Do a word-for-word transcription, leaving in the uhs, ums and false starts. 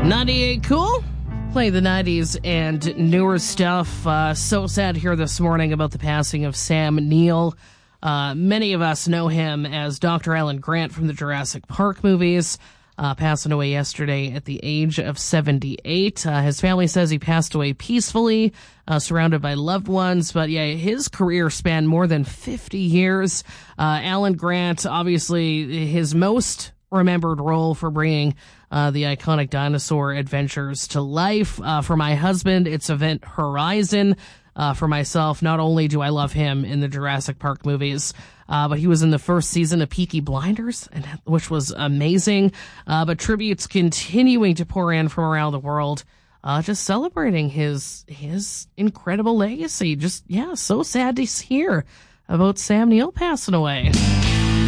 ninety-eight Cool. Play the nineties and newer stuff. Uh, so sad here this morning about the passing of Sam Neill. Uh, many of us know him as Doctor Alan Grant from the Jurassic Park movies, uh, passing away yesterday at the age of seventy-eight. Uh, his family says he passed away peacefully, uh, surrounded by loved ones. But yeah, his career spanned more than fifty years. Uh, Alan Grant, obviously his most remembered role for bringing uh, the iconic dinosaur adventures to life. Uh, for my husband, it's Event Horizon. Uh, for myself, not only do I love him in the Jurassic Park movies, uh, but he was in the first season of Peaky Blinders, and which was amazing. Uh, but tributes continuing to pour in from around the world, uh, just celebrating his his incredible legacy. Just, yeah, so sad to hear about Sam Neill passing away.